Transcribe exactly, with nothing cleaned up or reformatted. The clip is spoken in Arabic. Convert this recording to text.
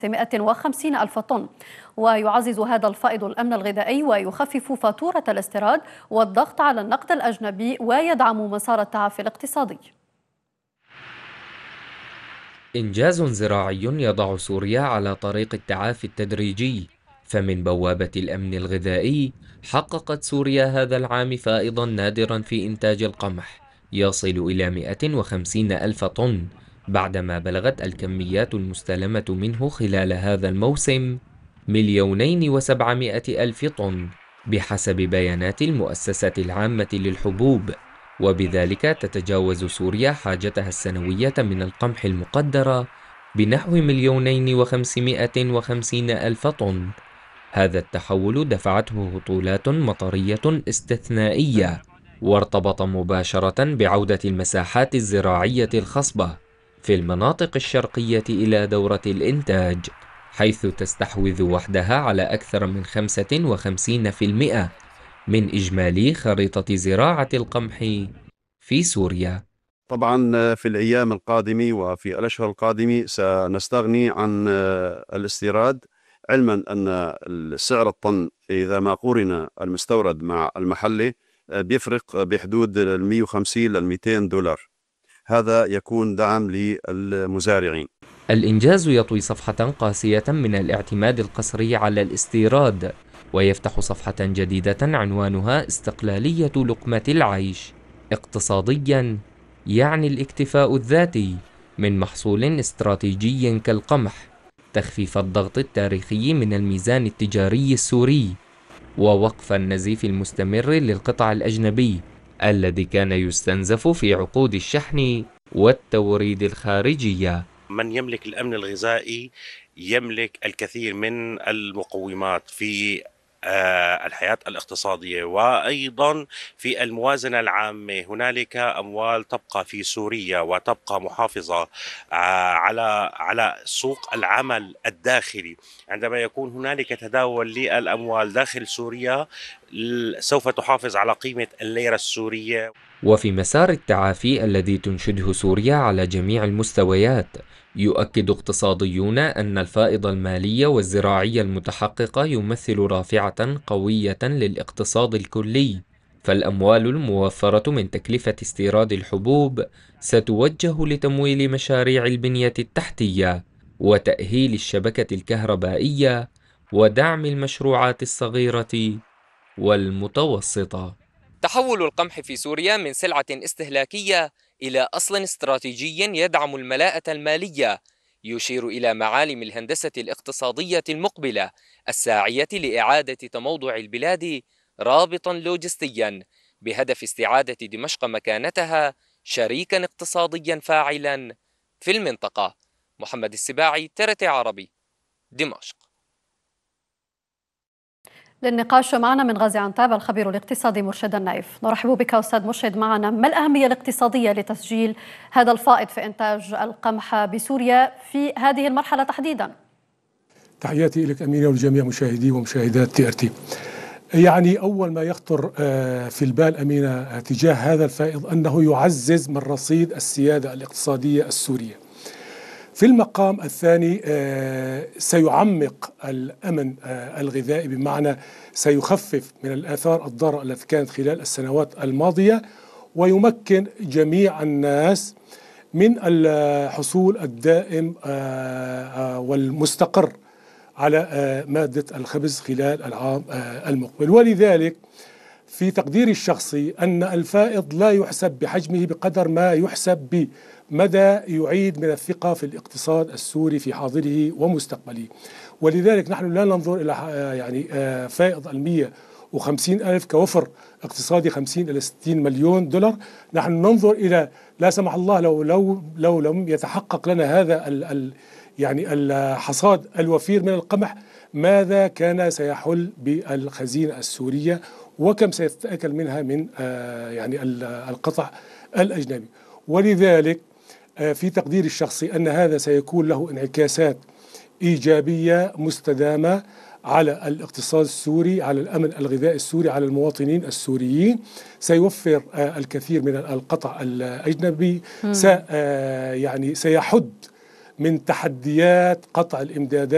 مئة وخمسين ألف طن. ويعزز هذا الفائض الأمن الغذائي ويخفف فاتورة الاستيراد والضغط على النقد الأجنبي ويدعم مسار التعافي الاقتصادي. إنجاز زراعي يضع سوريا على طريق التعافي التدريجي، فمن بوابة الأمن الغذائي حققت سوريا هذا العام فائضا نادرا في إنتاج القمح يصل إلى مئة وخمسين ألف طن، بعدما بلغت الكميات المستلمة منه خلال هذا الموسم مليونين وسبعمائة ألف طن بحسب بيانات المؤسسة العامة للحبوب. وبذلك تتجاوز سوريا حاجتها السنوية من القمح المقدرة بنحو مليونين وخمسمائة وخمسين ألف طن. هذا التحول دفعته هطولات مطرية استثنائية، وارتبط مباشرة بعودة المساحات الزراعية الخصبة في المناطق الشرقية إلى دورة الإنتاج، حيث تستحوذ وحدها على أكثر من خمسة وخمسين بالمئة من إجمالي خريطة زراعة القمح في سوريا. طبعا في الأيام القادمة وفي الأشهر القادمة سنستغني عن الاستيراد، علما أن سعر الطن إذا ما قورن المستورد مع المحلي بيفرق بحدود مئة وخمسين إلى مئتين دولار. هذا يكون دعم للمزارعين. الإنجاز يطوي صفحة قاسية من الاعتماد القسري على الاستيراد، ويفتح صفحة جديدة عنوانها استقلالية لقمة العيش. اقتصاديا يعني الاكتفاء الذاتي من محصول استراتيجي كالقمح، تخفيف الضغط التاريخي من الميزان التجاري السوري، ووقف النزيف المستمر للقطع الأجنبي الذي كان يستنزف في عقود الشحن والتوريد الخارجية. من يملك الأمن الغذائي يملك الكثير من المقومات في الحياة الاقتصادية وأيضا في الموازنة العامة. هنالك أموال تبقى في سوريا وتبقى محافظة على على سوق العمل الداخلي. عندما يكون هنالك تداول للأموال داخل سوريا سوف تحافظ على قيمة الليرة السورية. وفي مسار التعافي الذي تنشده سوريا على جميع المستويات، يؤكد اقتصاديون أن الفائض المالي والزراعي المتحقق يمثل رافعة قوية للاقتصاد الكلي، فالأموال الموفرة من تكلفة استيراد الحبوب ستوجه لتمويل مشاريع البنية التحتية وتأهيل الشبكة الكهربائية ودعم المشروعات الصغيرة والمتوسطة. تحول القمح في سوريا من سلعة استهلاكية إلى أصل استراتيجي يدعم الملاءة المالية، يشير إلى معالم الهندسة الاقتصادية المقبلة الساعية لإعادة تموضع البلاد رابطا لوجستيا بهدف استعادة دمشق مكانتها شريكا اقتصاديا فاعلا في المنطقة. محمد السباعي، تي آر تي عربي، دمشق. للنقاش معنا من غازي عنتاب الخبير الاقتصادي مرشد النايف. نرحب بك أستاذ مرشد. معنا ما الأهمية الاقتصادية لتسجيل هذا الفائض في إنتاج القمح بسوريا في هذه المرحلة تحديدا؟ تحياتي لك أمينة ولجميع مشاهدي ومشاهدات تي آر تي. يعني أول ما يخطر في البال أمينة تجاه هذا الفائض أنه يعزز من رصيد السيادة الاقتصادية السورية. في المقام الثاني سيعمق الأمن الغذائي، بمعنى سيخفف من الآثار الضارة التي كانت خلال السنوات الماضية، ويمكن جميع الناس من الحصول الدائم والمستقر على مادة الخبز خلال العام المقبل. ولذلك في تقديري الشخصي أن الفائض لا يحسب بحجمه بقدر ما يحسب بمدى يعيد من الثقة في الاقتصاد السوري في حاضره ومستقبله. ولذلك نحن لا ننظر إلى يعني فائض المية وخمسين ألف كوفر اقتصادي خمسين إلى ستين مليون دولار. نحن ننظر إلى لا سمح الله لو لو لو لم يتحقق لنا هذا ال ال يعني الحصاد الوفير من القمح، ماذا كان سيحل بالخزينة السورية وكم سيتأكل منها من يعني القطع الأجنبي. ولذلك في تقديري الشخصي أن هذا سيكون له انعكاسات إيجابية مستدامة على الاقتصاد السوري، على الأمن الغذائي السوري، على المواطنين السوريين. سيوفر الكثير من القطع الأجنبي، سي يعني سيحد من تحديات قطع الإمدادات